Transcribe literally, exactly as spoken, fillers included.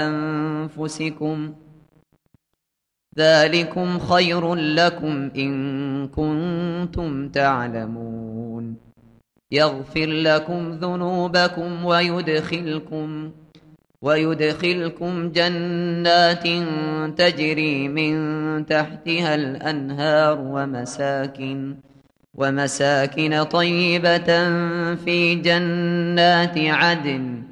أنفسكم ذلكم خير لكم إن كنتم تعلمون يغفر لكم ذنوبكم ويدخلكم ويدخلكم جنات تجري من تحتها الأنهار ومساكن ومساكن طيبة في جنات عدن